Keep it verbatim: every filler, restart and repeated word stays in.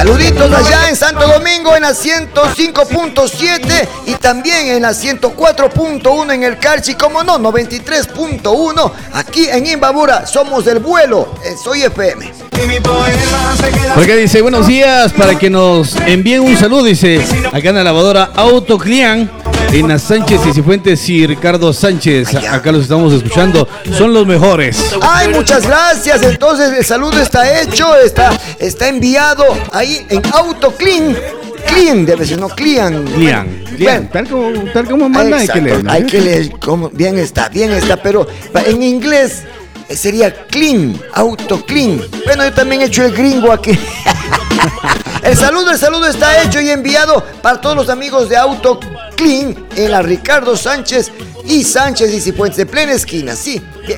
Saluditos allá en Santo Domingo en la ciento cinco punto siete y también en la ciento cuatro punto uno en el Carchi, como no, noventa y tres punto uno aquí en Imbabura. Somos del vuelo, eh, soy F M. Porque dice, buenos días, para que nos envíen un saludo, dice, acá en la lavadora Autoclian, en la Sánchez y Cifuentes y Ricardo Sánchez, acá los estamos escuchando, son los mejores. Ay, muchas gracias, entonces el saludo está hecho, está, está enviado ahí en Autoclean. Clean debe ser, no Clean. Clean, Clean. Tal como, tal como manda hay que leer, ¿no? Hay que leer, como, bien está, bien está, pero en inglés sería clean, auto clean. Bueno, yo también he hecho el gringo aquí. El saludo, el saludo está hecho y enviado para todos los amigos de Auto Clean en la Ricardo Sánchez y Sánchez y Cifuentes de plena esquina, sí. Bien.